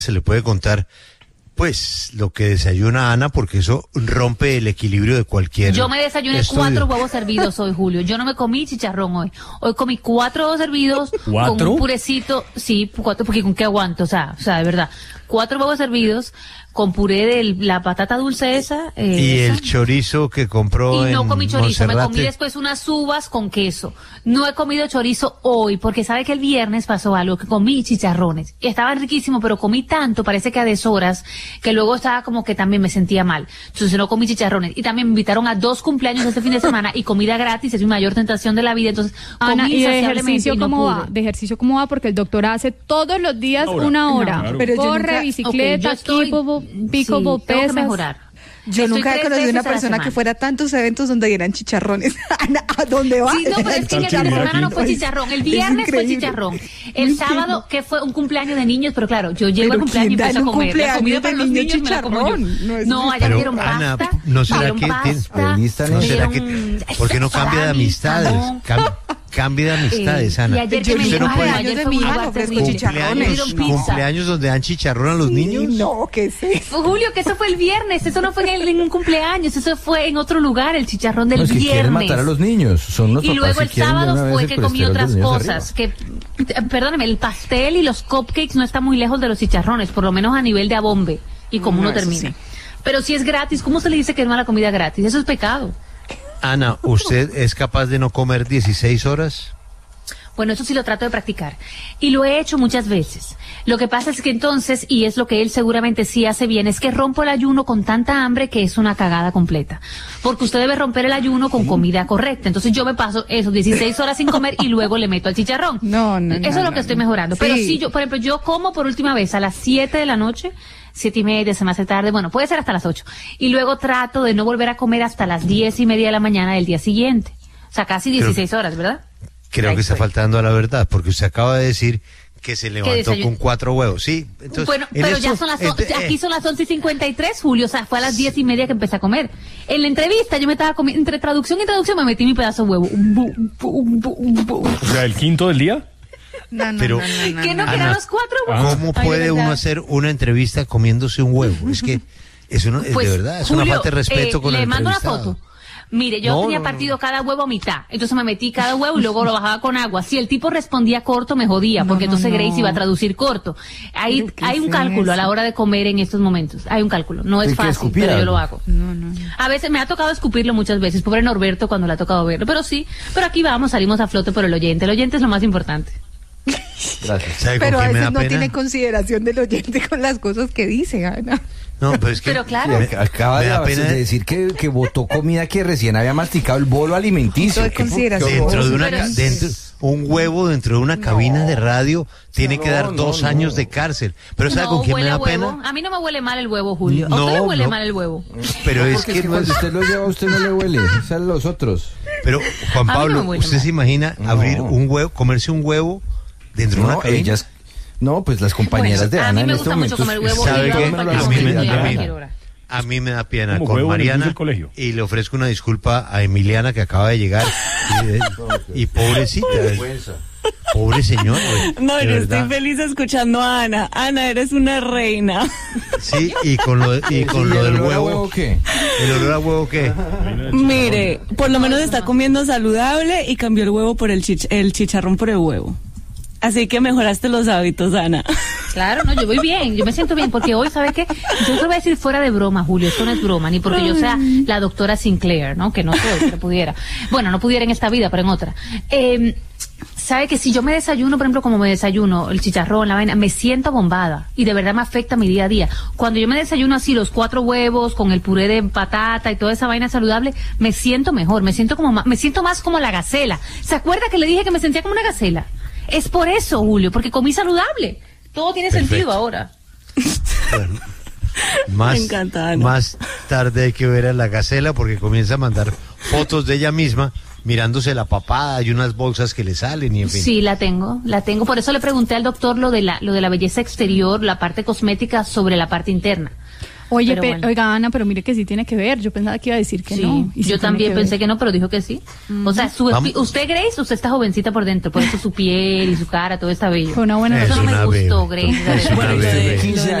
se le puede contar pues lo que desayuna Ana, porque eso rompe el equilibrio de cualquier Yo me desayuné estudio. 4 huevos hervidos hoy, Julio. Yo no me comí chicharrón hoy. Hoy comí 4 huevos hervidos con un purecito. Sí, 4, porque ¿con qué aguanto? O sea, de verdad. 4 huevos hervidos con puré de la patata dulce esa. Y el chorizo que compró y no comí chorizo, Monserrate. me comí después unas uvas con queso. No he comido chorizo hoy, porque sabe que el viernes pasó algo, que comí chicharrones. Y estaban riquísimos, pero comí tanto, parece que a deshoras, que luego estaba como que también me sentía mal. Entonces no comí chicharrones. Y también me invitaron a 2 cumpleaños este fin de semana, y comida gratis, es mi mayor tentación de la vida. Entonces, Ana, comí ¿y de insaciablemente ejercicio y no cómo pude. va? ¿De ejercicio cómo va? Porque el doctor hace todos los días una hora. Claro. Pero yo Corre, nunca- bicicleta, Ok, yo estoy- pickleball, sí, tengo que pesas. mejorar. Yo Estoy nunca he 3 conocido veces una a la persona que semana. fuera a tantos eventos donde dieran chicharrones. ¿A dónde va? Sí, no, pero es que en el fin de semana no fue Es- chicharrón. El es viernes fue increíble. chicharrón. No El entiendo. sábado, que fue un cumpleaños de niños, pero claro, yo llego al Pero cumpleaños y ¿quién da empiezo a en un comer. La cumpleaños comida para de los niño niños me la como yo. chicharrón? No es No, allá Pero, dieron Ana, pasta. ¿no será dieron que pasta, ¿no será que dieron por qué no cambia de salami, amistades? jamón. Cambia de amistades, Y Ana. ayer Yo que me no dijo, puede- ayer de fue mi un hija lugar le ofrezco terrible. chicharrones. Me dieron pizza. Cumpleaños donde dan chicharrón a los niños. No, ¿qué es eso? Julio, que eso fue el viernes, eso no fue en un cumpleaños, eso fue en otro lugar, el chicharrón del No, es que quieren viernes. matar a los niños. Son los Y papás luego que el quieren de una sábado vez fue el que comí colesterol de otras los niños cosas, arriba. perdóname, el pastel y los cupcakes no están muy lejos de los chicharrones, por lo menos a nivel de abombe, y como uno eso termina. sí. Pero si es gratis, ¿cómo se le dice que no a la comida gratis? Eso es pecado. Ana, ¿usted es capaz de no comer 16 horas? Bueno, eso sí lo trato de practicar. Y lo he hecho muchas veces. Lo que pasa es que entonces, y es lo que él seguramente sí hace bien, es que rompo el ayuno con tanta hambre que es una cagada completa. Porque usted debe romper el ayuno con comida correcta. Entonces yo me paso esos 16 horas sin comer y luego le meto al chicharrón. No, Eso es lo que estoy mejorando. Pero sí, yo, por ejemplo, yo como por última vez a las 7 de la noche, 7:30, se me hace tarde, bueno, puede ser hasta las 8. Y luego trato de no volver a comer hasta las 10:30 de la mañana del día siguiente. O sea, casi 16 horas, ¿verdad? Creo Ahí que está estoy. faltando a la verdad, porque usted acaba de decir que se levantó desayuno? con 4 huevos, ¿sí? Entonces, Bueno, en pero esto- ya son las aquí son las 11:53, Julio, o sea, fue a las 10:30 que empecé a comer. En la entrevista yo me estaba comiendo, entre traducción y traducción me metí mi pedazo de huevo. O sea, el quinto del día. No, Pero- ¿Qué no Ana, quedan los 4 huevos? ¿Cómo Ay, de puede verdad. uno hacer una entrevista comiéndose un huevo? Es que es una, Pues, de verdad, es una Julio, falta de respeto con le el mando una entrevistado. foto. Mire, yo No, tenía no, partido cada huevo a mitad, entonces me metí cada huevo y luego lo bajaba con agua. Si el tipo respondía corto, me jodía, porque entonces Grace iba a traducir corto. Hay un cálculo a la hora de comer en estos momentos. Hay un cálculo. No es ¿Y qué, fácil, escupir pero yo algo? lo hago. A veces me ha tocado escupirlo muchas veces. Pobre Norberto cuando le ha tocado verlo. Pero sí, pero aquí vamos, salimos a flote por el oyente. El oyente es lo más importante. Gracias. ¿Sabe con Pero a quién me veces da no pena? tiene consideración del oyente con las cosas que dice, Ana. No, pero es que Pero claro. me- Acaba me de, da pena decir que botó comida que recién había masticado el bolo alimenticio. Punto de consideración. dentro de una Pero- un huevo dentro de una cabina de radio tiene que dar 2 años de cárcel. Pero ¿sabe No, con quién me huele da a huevo. pena? A mí no me huele mal el huevo, Julio. ¿A usted le huele mal el huevo? Pero es Porque que no es- cuando usted lo lleva, a usted no le huele. Es a los otros. pero Juan A mí no Pablo, me huele ¿usted mal. se imagina No. abrir un huevo, comerse un huevo dentro de una No, cabina? ellas. No, pues las compañeras Bueno, de a Ana mí en me este gusta mucho momento. comer huevo. ¿Sabe y yo qué? hago cualquier A mí me cosa da que yo pena. quiero ahora. A mí me da pena Como con huevo en el bus Mariana del colegio. y le ofrezco una disculpa a Emiliana que acaba de llegar y pobrecita, pobre señor, güey, No, de yo verdad. estoy feliz escuchando a Ana. Ana, eres una reina. Sí, y con lo del huevo, ¿qué? el olor a huevo qué. Mire, por lo menos está comiendo saludable y cambió el huevo por el chicharrón por el huevo. Así que mejoraste los hábitos, Ana. Claro, no, yo voy bien, yo me siento bien, porque hoy, ¿sabe qué? Yo te voy a decir fuera de broma, Julio, esto no es broma, ni porque yo sea la doctora Sinclair, ¿no? Que no soy, pero pudiera. Bueno, no pudiera en esta vida, pero en otra. ¿Sabe que si yo me desayuno, por ejemplo, como me desayuno, el chicharrón, la vaina, me siento bombada y de verdad me afecta mi día a día? Cuando yo me desayuno así, los 4 huevos con el puré de patata y toda esa vaina saludable, me siento mejor, me siento más como la gacela. ¿Se acuerda que le dije que me sentía como una gacela? Es por eso, Julio, porque comí saludable. Todo tiene Perfecto. sentido ahora. Bueno, más, Me encanta, Ana. más tarde hay que ver a la gacela porque comienza a mandar fotos de ella misma mirándose la papada y unas bolsas que le salen y en fin. Sí, la tengo. Por eso le pregunté al doctor lo de la belleza exterior, la parte cosmética sobre la parte interna. Oye, Pero bueno. oiga, Ana, pero mire que sí tiene que ver. Yo pensaba que iba a decir que Sí, no. Y sí yo tiene también que pensé ver. que no, pero dijo que sí. O sea, Vamos. usted, Grace, usted está jovencita por dentro, por eso su piel y su cara, todo está bello. Fue una buena Es Eso no me una gustó, bebé. Grace. Es una Bueno, lo de- bebé. lo de